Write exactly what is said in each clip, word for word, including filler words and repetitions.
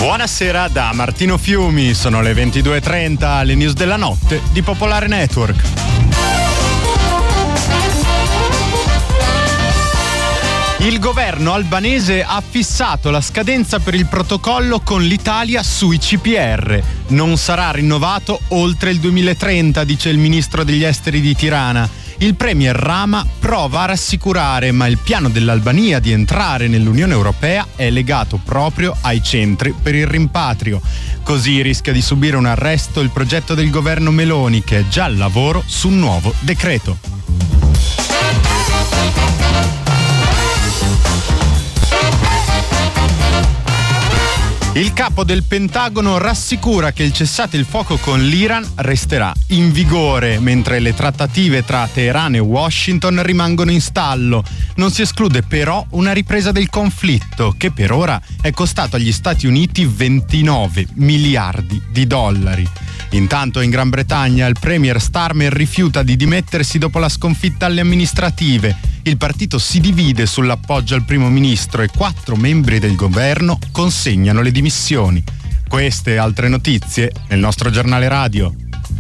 Buonasera da Martino Fiumi, sono le ventidue e trenta, le news della notte di Popolare Network. Il governo albanese ha fissato la scadenza per il protocollo con l'Italia sui C P R. Non sarà rinnovato oltre il duemilatrenta, dice il ministro degli esteri di Tirana. Il premier Rama prova a rassicurare, ma il piano dell'Albania di entrare nell'Unione Europea è legato proprio ai centri per il rimpatrio. Così rischia di subire un arresto il progetto del governo Meloni, che è già al lavoro su un nuovo decreto. Il capo del Pentagono rassicura che il cessate il fuoco con l'Iran resterà in vigore, mentre le trattative tra Teheran e Washington rimangono in stallo. Non si esclude però una ripresa del conflitto, che per ora è costato agli Stati Uniti ventinove miliardi di dollari. Intanto in Gran Bretagna il premier Starmer rifiuta di dimettersi dopo la sconfitta alle amministrative. Il partito si divide sull'appoggio al primo ministro e quattro membri del governo consegnano le dimissioni. Queste e altre notizie nel nostro giornale radio.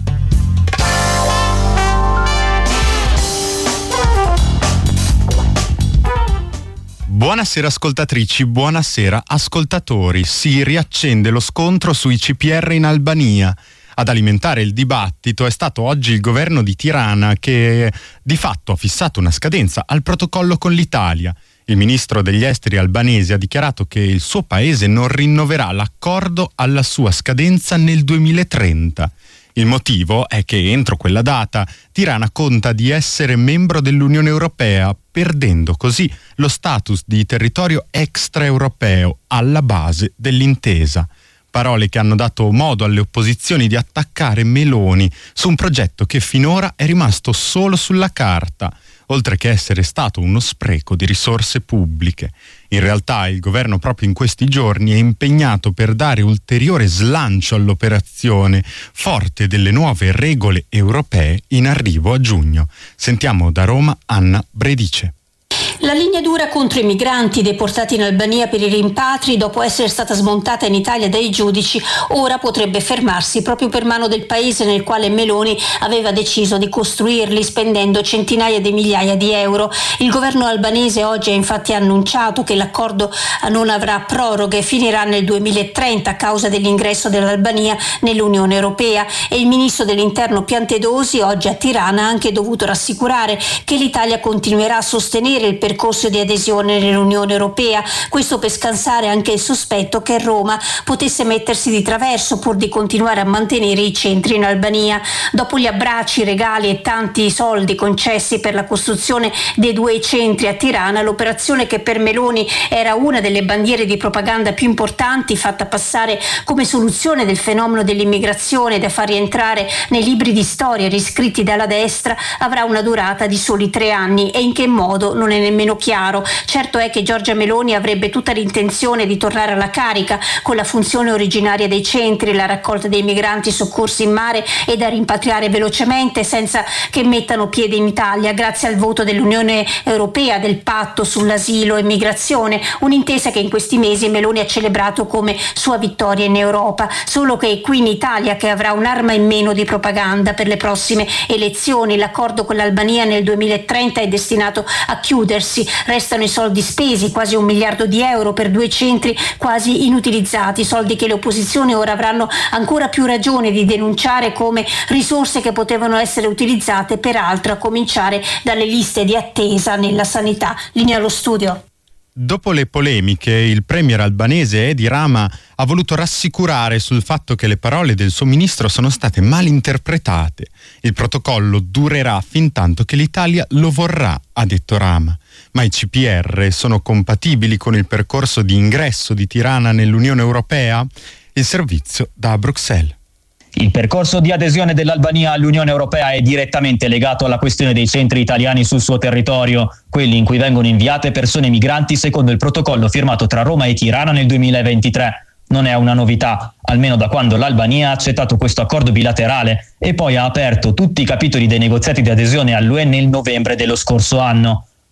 Buonasera ascoltatrici, buonasera ascoltatori. Si riaccende lo scontro sui C P R in Albania. Ad alimentare il dibattito è stato oggi il governo di Tirana, che di fatto ha fissato una scadenza al protocollo con l'Italia. Il ministro degli esteri albanese ha dichiarato che il suo paese non rinnoverà l'accordo alla sua scadenza nel duemilatrenta. Il motivo è che entro quella data Tirana conta di essere membro dell'Unione Europea, perdendo così lo status di territorio extraeuropeo alla base dell'intesa. Parole che hanno dato modo alle opposizioni di attaccare Meloni su un progetto che finora è rimasto solo sulla carta, oltre che essere stato uno spreco di risorse pubbliche. In realtà il governo proprio in questi giorni è impegnato per dare ulteriore slancio all'operazione, forte delle nuove regole europee in arrivo a giugno. Sentiamo da Roma Anna Bredice. La linea dura contro i migranti deportati in Albania per i rimpatri, dopo essere stata smontata in Italia dai giudici, ora potrebbe fermarsi proprio per mano del paese nel quale Meloni aveva deciso di costruirli spendendo centinaia di migliaia di euro. Il governo albanese oggi ha infatti annunciato che l'accordo non avrà proroghe, finirà nel duemilatrenta a causa dell'ingresso dell'Albania nell'Unione Europea, e il ministro dell'Interno Piantedosi oggi a Tirana ha anche dovuto rassicurare che l'Italia continuerà a sostenere il percorso di adesione nell'Unione Europea, questo per scansare anche il sospetto che Roma potesse mettersi di traverso pur di continuare a mantenere i centri in Albania. Dopo gli abbracci, regali e tanti soldi concessi per la costruzione dei due centri a Tirana, l'operazione che per Meloni era una delle bandiere di propaganda più importanti, fatta passare come soluzione del fenomeno dell'immigrazione da far rientrare nei libri di storia riscritti dalla destra, avrà una durata di soli tre anni e in che modo non è nemmeno chiaro. Certo è che Giorgia Meloni avrebbe tutta l'intenzione di tornare alla carica con la funzione originaria dei centri, la raccolta dei migranti soccorsi in mare e da rimpatriare velocemente senza che mettano piede in Italia, grazie al voto dell'Unione Europea del patto sull'asilo e migrazione, un'intesa che in questi mesi Meloni ha celebrato come sua vittoria in Europa. Solo che è qui in Italia che avrà un'arma in meno di propaganda per le prossime elezioni. L'accordo con l'Albania nel duemilatrenta è destinato a chiudersi. Restano i soldi spesi, quasi un miliardo di euro per due centri quasi inutilizzati, soldi che le opposizioni ora avranno ancora più ragione di denunciare come risorse che potevano essere utilizzate per altro, a cominciare dalle liste di attesa nella sanità. Linea allo studio. Dopo le polemiche, il premier albanese Edi Rama ha voluto rassicurare sul fatto che le parole del suo ministro sono state mal interpretate. Il protocollo durerà fin tanto che l'Italia lo vorrà, ha detto Rama. Ma i C P R sono compatibili con il percorso di ingresso di Tirana nell'Unione Europea? Il servizio da Bruxelles. Il percorso di adesione dell'Albania all'Unione Europea è direttamente legato alla questione dei centri italiani sul suo territorio, quelli in cui vengono inviate persone migranti secondo il protocollo firmato tra Roma e Tirana nel duemilaventitré. Non è una novità, almeno da quando l'Albania ha accettato questo accordo bilaterale e poi ha aperto tutti i capitoli dei negoziati di adesione all'U E nel novembre dello scorso anno.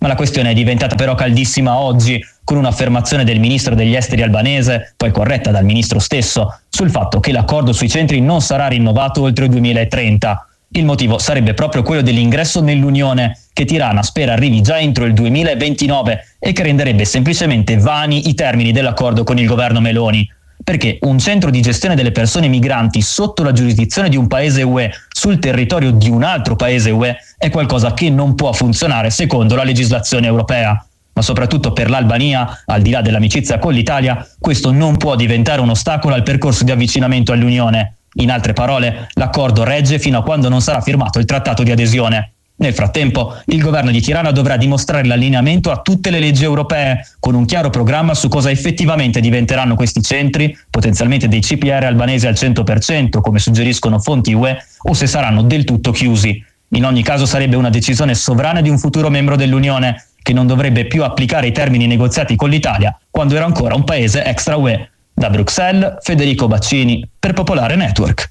Ma la questione è diventata però caldissima oggi con un'affermazione del ministro degli esteri albanese, poi corretta dal ministro stesso, sul fatto che l'accordo sui centri non sarà rinnovato oltre il duemilatrenta. Il motivo sarebbe proprio quello dell'ingresso nell'Unione, che Tirana spera arrivi già entro il duemilaventinove e che renderebbe semplicemente vani i termini dell'accordo con il governo Meloni. Perché un centro di gestione delle persone migranti sotto la giurisdizione di un paese U E sul territorio di un altro paese U E è qualcosa che non può funzionare secondo la legislazione europea. Ma soprattutto per l'Albania, al di là dell'amicizia con l'Italia, questo non può diventare un ostacolo al percorso di avvicinamento all'Unione. In altre parole, l'accordo regge fino a quando non sarà firmato il trattato di adesione. Nel frattempo, il governo di Tirana dovrà dimostrare l'allineamento a tutte le leggi europee, con un chiaro programma su cosa effettivamente diventeranno questi centri, potenzialmente dei C P R albanesi al cento per cento, come suggeriscono fonti U E, o se saranno del tutto chiusi. In ogni caso sarebbe una decisione sovrana di un futuro membro dell'Unione, che non dovrebbe più applicare i termini negoziati con l'Italia, quando era ancora un paese extra U E. Da Bruxelles, Federico Baccini, per Popolare Network.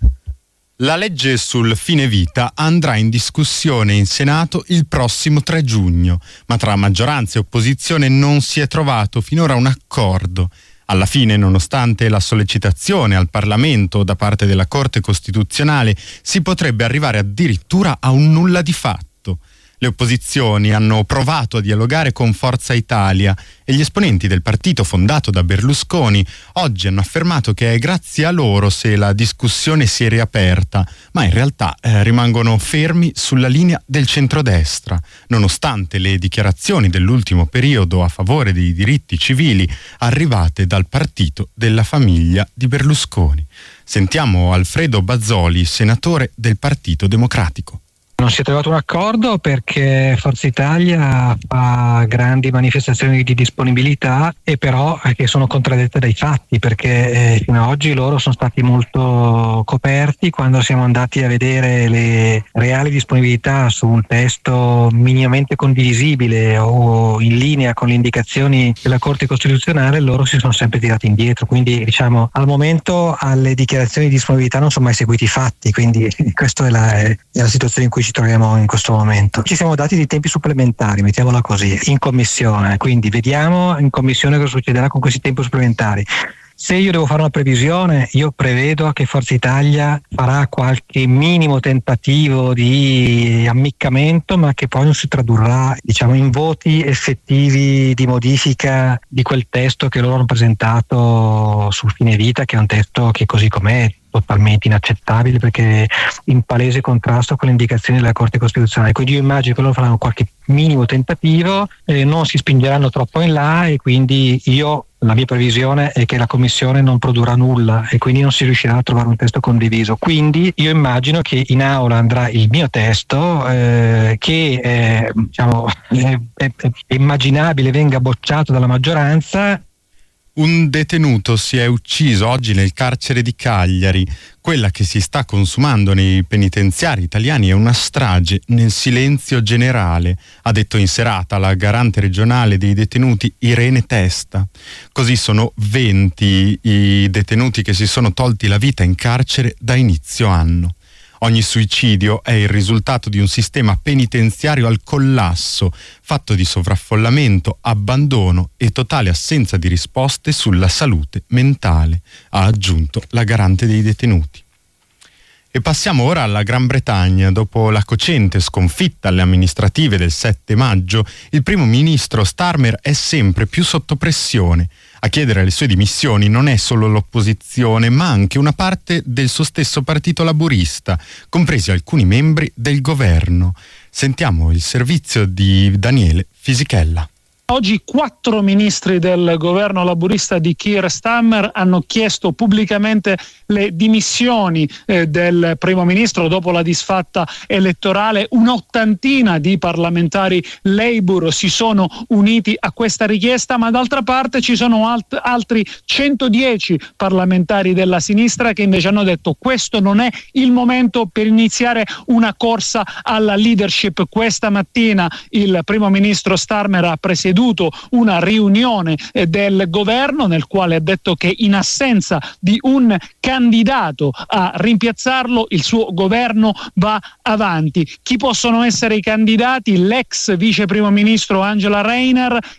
La legge sul fine vita andrà in discussione in Senato il prossimo tre giugno, ma tra maggioranza e opposizione non si è trovato finora un accordo. Alla fine, nonostante la sollecitazione al Parlamento da parte della Corte Costituzionale, si potrebbe arrivare addirittura a un nulla di fatto. Le opposizioni hanno provato a dialogare con Forza Italia e gli esponenti del partito fondato da Berlusconi oggi hanno affermato che è grazie a loro se la discussione si è riaperta, ma in realtà eh, rimangono fermi sulla linea del centrodestra, nonostante le dichiarazioni dell'ultimo periodo a favore dei diritti civili arrivate dal partito della famiglia di Berlusconi. Sentiamo Alfredo Bazzoli, senatore del Partito Democratico. Non si è trovato un accordo perché Forza Italia fa grandi manifestazioni di disponibilità e però che sono contraddette dai fatti, perché eh, fino ad oggi loro sono stati molto coperti quando siamo andati a vedere le reali disponibilità su un testo minimamente condivisibile o in linea con le indicazioni della Corte Costituzionale. Loro si sono sempre tirati indietro, quindi diciamo al momento alle dichiarazioni di disponibilità non sono mai seguiti i fatti, quindi questa è la, è la situazione in cui ci troviamo in questo momento. Ci siamo dati dei tempi supplementari, mettiamola così, in commissione, quindi vediamo in commissione cosa succederà con questi tempi supplementari. Se io devo fare una previsione, io prevedo che Forza Italia farà qualche minimo tentativo di ammiccamento, ma che poi non si tradurrà, diciamo, in voti effettivi di modifica di quel testo che loro hanno presentato sul fine vita, che è un testo che così com'è totalmente inaccettabile perché in palese contrasto con le indicazioni della Corte Costituzionale. Quindi io immagino che loro faranno qualche minimo tentativo, eh, non si spingeranno troppo in là e quindi io la mia previsione è che la Commissione non produrrà nulla e quindi non si riuscirà a trovare un testo condiviso. Quindi io immagino che in aula andrà il mio testo eh, che è, diciamo, è, è, è immaginabile venga bocciato dalla maggioranza. Un detenuto si è ucciso oggi nel carcere di Cagliari. Quella che si sta consumando nei penitenziari italiani è una strage nel silenzio generale, ha detto in serata la garante regionale dei detenuti Irene Testa. Così sono venti i detenuti che si sono tolti la vita in carcere da inizio anno. Ogni suicidio è il risultato di un sistema penitenziario al collasso, fatto di sovraffollamento, abbandono e totale assenza di risposte sulla salute mentale, ha aggiunto la garante dei detenuti. E passiamo ora alla Gran Bretagna. Dopo la cocente sconfitta alle amministrative del sette maggio, il primo ministro Starmer è sempre più sotto pressione. A chiedere le sue dimissioni non è solo l'opposizione, ma anche una parte del suo stesso partito laburista, compresi alcuni membri del governo. Sentiamo il servizio di Daniele Fisichella. Oggi quattro ministri del governo laburista di Keir Starmer hanno chiesto pubblicamente le dimissioni eh, del primo ministro dopo la disfatta elettorale. Un'ottantina di parlamentari Labour si sono uniti a questa richiesta, ma d'altra parte ci sono alt- altri centodieci parlamentari della sinistra che invece hanno detto questo non è il momento per iniziare una corsa alla leadership. Questa mattina il primo ministro Starmer ha presieduto presieduto una riunione eh, del governo nel quale ha detto che in assenza di un candidato a rimpiazzarlo il suo governo va avanti. Chi possono essere i candidati? L'ex vice primo ministro Angela Rayner